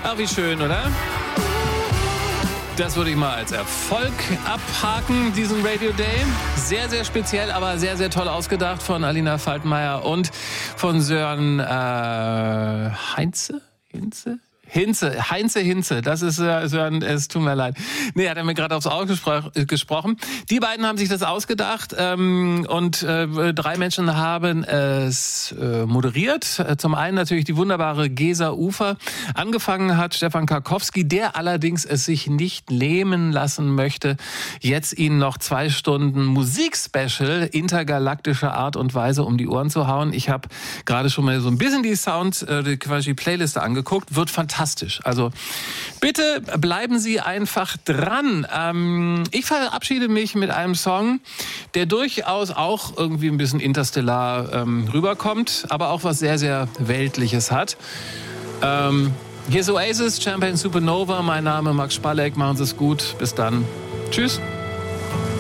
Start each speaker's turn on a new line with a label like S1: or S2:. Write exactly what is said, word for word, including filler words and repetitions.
S1: Ach, wie schön, oder? Das würde ich mal als Erfolg abhaken, diesen Radio Day. Sehr, sehr speziell, aber sehr, sehr toll ausgedacht von Alina Faltmeier und von Sören äh, Heinze? Hinze? Hinze, Heinze Hinze, das ist äh, Sören, es tut mir leid. Nee, hat er mir gerade aufs Auge gespro- gesprochen. Die beiden haben sich das ausgedacht ähm, und äh, drei Menschen haben es äh, moderiert. Zum einen natürlich die wunderbare Gesa Ufer. Angefangen hat Stefan Karkowski, der allerdings es sich nicht nehmen lassen möchte, jetzt Ihnen noch zwei Stunden Musikspecial intergalaktischer Art und Weise um die Ohren zu hauen. Ich habe gerade schon mal so ein bisschen die Sound, äh, die quasi Playliste angeguckt. Wird fantastisch. Fantastisch. Also bitte bleiben Sie einfach dran. Ähm, ich verabschiede mich mit einem Song, der durchaus auch irgendwie ein bisschen interstellar ähm, rüberkommt, aber auch was sehr, sehr Weltliches hat. Ähm, hier ist Oasis, Champagne Supernova. Mein Name Max Spalleck. Machen Sie es gut. Bis dann. Tschüss.